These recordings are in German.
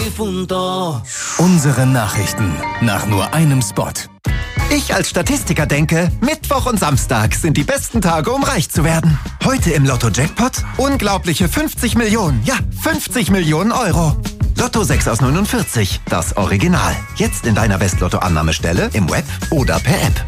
Unsere Nachrichten nach nur einem Spot. Ich als Statistiker denke, Mittwoch und Samstag sind die besten Tage, um reich zu werden. Heute im Lotto-Jackpot unglaubliche 50 Millionen. Ja, 50 Millionen Euro. Lotto 6 aus 49, das Original. Jetzt in deiner Westlotto-Annahmestelle, im Web oder per App.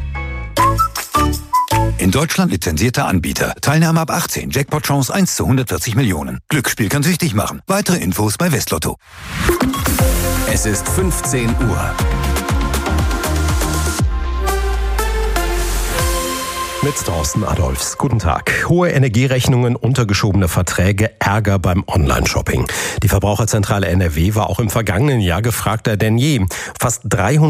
In Deutschland lizenzierter Anbieter. Teilnahme ab 18. Jackpot-Chance 1 zu 140 Millionen. Glücksspiel kann süchtig machen. Weitere Infos bei Westlotto. Es ist 15 Uhr. Mit Thorsten Adolfs. Guten Tag. Hohe Energierechnungen, untergeschobene Verträge, Ärger beim Online-Shopping. Die Verbraucherzentrale NRW war auch im vergangenen Jahr gefragter denn je. Fast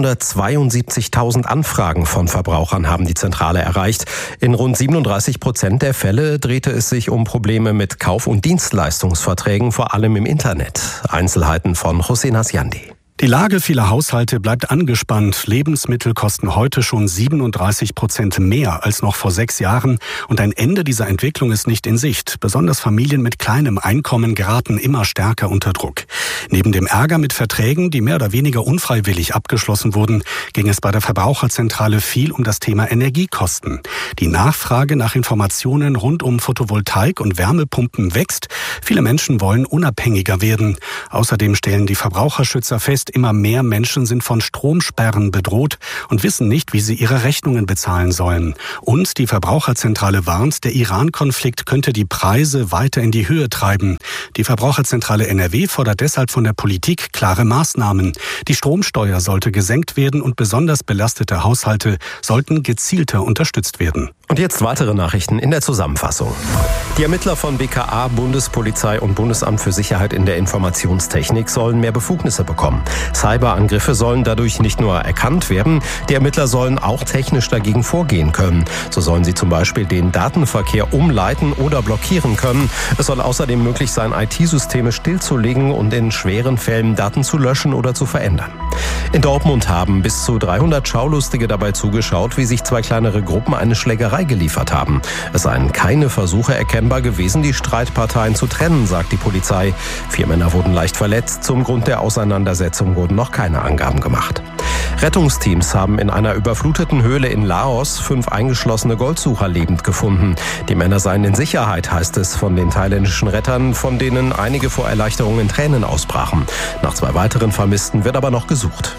372.000 Anfragen von Verbrauchern haben die Zentrale erreicht. In rund 37% der Fälle drehte es sich um Probleme mit Kauf- und Dienstleistungsverträgen, vor allem im Internet. Einzelheiten von Hussein Hasyandi. Die Lage vieler Haushalte bleibt angespannt. Lebensmittel kosten heute schon 37% mehr als noch vor 6 Jahren. Und ein Ende dieser Entwicklung ist nicht in Sicht. Besonders Familien mit kleinem Einkommen geraten immer stärker unter Druck. Neben dem Ärger mit Verträgen, die mehr oder weniger unfreiwillig abgeschlossen wurden, ging es bei der Verbraucherzentrale viel um das Thema Energiekosten. Die Nachfrage nach Informationen rund um Photovoltaik und Wärmepumpen wächst. Viele Menschen wollen unabhängiger werden. Außerdem stellen die Verbraucherschützer fest, immer mehr Menschen sind von Stromsperren bedroht und wissen nicht, wie sie ihre Rechnungen bezahlen sollen. Und die Verbraucherzentrale warnt, der Iran-Konflikt könnte die Preise weiter in die Höhe treiben. Die Verbraucherzentrale NRW fordert deshalb von der Politik klare Maßnahmen. Die Stromsteuer sollte gesenkt werden und besonders belastete Haushalte sollten gezielter unterstützt werden. Und jetzt weitere Nachrichten in der Zusammenfassung. Die Ermittler von BKA, Bundespolizei und Bundesamt für Sicherheit in der Informationstechnik sollen mehr Befugnisse bekommen. Cyberangriffe sollen dadurch nicht nur erkannt werden, die Ermittler sollen auch technisch dagegen vorgehen können. So sollen sie zum Beispiel den Datenverkehr umleiten oder blockieren können. Es soll außerdem möglich sein, IT-Systeme stillzulegen und in schweren Fällen Daten zu löschen oder zu verändern. In Dortmund haben bis zu 300 Schaulustige dabei zugeschaut, wie sich 2 kleinere Gruppen eine Schlägerei geliefert haben. Es seien keine Versuche erkennbar gewesen, die Streitparteien zu trennen, sagt die Polizei. 4 Männer wurden leicht verletzt. Zum Grund der Auseinandersetzung wurden noch keine Angaben gemacht. Rettungsteams haben in einer überfluteten Höhle in Laos 5 eingeschlossene Goldsucher lebend gefunden. Die Männer seien in Sicherheit, heißt es von den thailändischen Rettern, von denen einige vor Erleichterung in Tränen ausbrachen. Nach 2 weiteren Vermissten wird aber noch gesucht.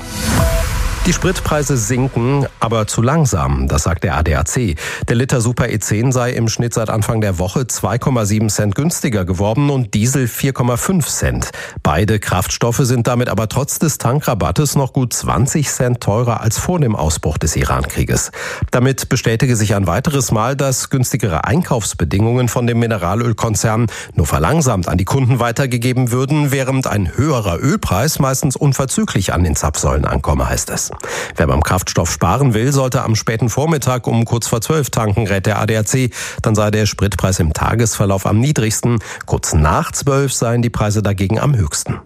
Die Spritpreise sinken, aber zu langsam, das sagt der ADAC. Der Liter Super E10 sei im Schnitt seit Anfang der Woche 2,7 Cent günstiger geworden und Diesel 4,5 Cent. Beide Kraftstoffe sind damit aber trotz des Tankrabattes noch gut 20 Cent teurer als vor dem Ausbruch des Iran-Krieges. Damit bestätige sich ein weiteres Mal, dass günstigere Einkaufsbedingungen von dem Mineralölkonzern nur verlangsamt an die Kunden weitergegeben würden, während ein höherer Ölpreis meistens unverzüglich an den Zapfsäulen ankomme, heißt es. Wer beim Kraftstoff sparen will, sollte am späten Vormittag um kurz vor 12 tanken, rät der ADAC. Dann sei der Spritpreis im Tagesverlauf am niedrigsten. Kurz nach 12 seien die Preise dagegen am höchsten.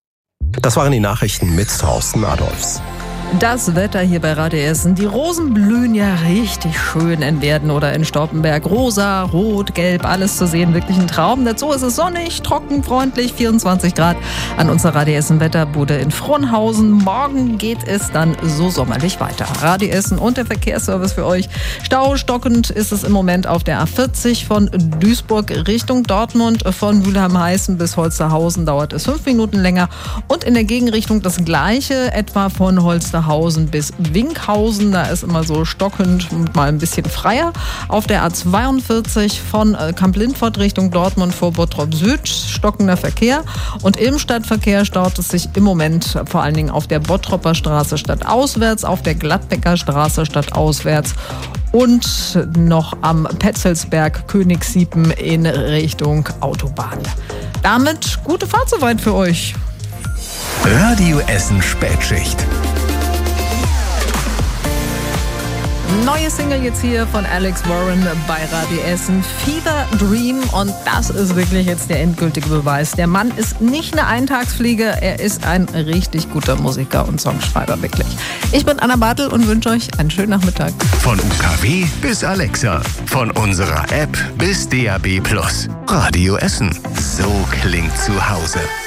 Das waren die Nachrichten mit Thorsten Adolfs. Das Wetter hier bei Radio Essen. Die Rosen blühen ja richtig schön in Werden oder in Stauffenberg. Rosa, rot, gelb, alles zu sehen. Wirklich ein Traum. Dazu ist es sonnig, trocken, freundlich, 24 Grad an unserer Radio Essen Wetterbude in Frohnhausen. Morgen geht es dann so sommerlich weiter. Radio Essen und der Verkehrsservice für euch. Staustockend ist es im Moment auf der A40 von Duisburg Richtung Dortmund. Von Mülheim-Heißen bis Holsterhausen dauert es 5 Minuten länger. Und in der Gegenrichtung das Gleiche, etwa von Holsterhausen bis Winkhausen. Da ist immer so stockend und mal ein bisschen freier. Auf der A42 von Kamp-Lindfort Richtung Dortmund vor Bottrop Süd stockender Verkehr. Und im Stadtverkehr staut es sich im Moment vor allen Dingen auf der Bottroper Straße stadtauswärts, auf der Gladbecker Straße stadtauswärts und noch am Petzelsberg Königssiepen in Richtung Autobahn. Damit gute Fahrt soweit für euch. Radio Essen Spätschicht. Neue Single jetzt hier von Alex Warren bei Radio Essen, Fever Dream, und das ist wirklich jetzt der endgültige Beweis. Der Mann ist nicht eine Eintagsfliege, er ist ein richtig guter Musiker und Songschreiber, wirklich. Ich bin Anna Bartel und wünsche euch einen schönen Nachmittag. Von UKW bis Alexa, von unserer App bis DAB+. Radio Essen, so klingt zu Hause.